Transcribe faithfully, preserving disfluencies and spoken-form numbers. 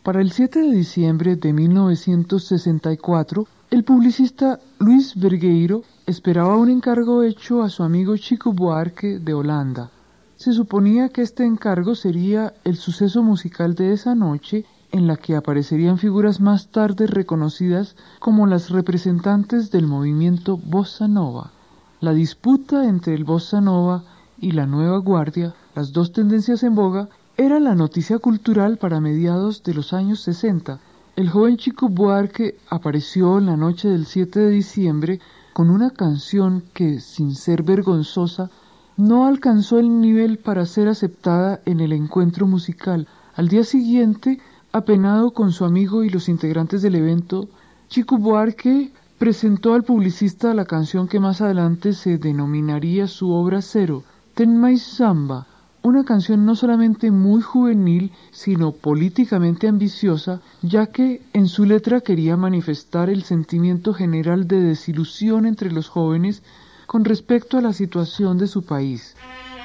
Para el siete de diciembre de mil novecientos sesenta y cuatro, el publicista Luis Vergueiro esperaba un encargo hecho a su amigo Chico Buarque de Holanda. Se suponía que este encargo sería el suceso musical de esa noche, en la que aparecerían figuras más tarde reconocidas como las representantes del movimiento Bossa Nova. La disputa entre el Bossa Nova y la Nueva Guardia, las dos tendencias en boga, era la noticia cultural para mediados de los años sesenta. El joven Chico Buarque apareció en la noche del siete de diciembre con una canción que, sin ser vergonzosa, no alcanzó el nivel para ser aceptada en el encuentro musical. Al día siguiente, apenado con su amigo y los integrantes del evento, Chico Buarque presentó al publicista la canción que más adelante se denominaría su obra cero, Ten Mais Samba, una canción no solamente muy juvenil, sino políticamente ambiciosa, ya que en su letra quería manifestar el sentimiento general de desilusión entre los jóvenes con respecto a la situación de su país.